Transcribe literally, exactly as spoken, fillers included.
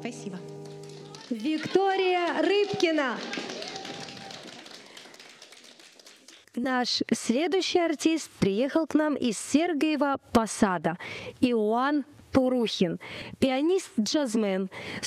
Спасибо. Виктория Рыбкина. Наш следующий артист приехал к нам из Сергиева Посада. Иоанн Турухин, пианист-джазмен,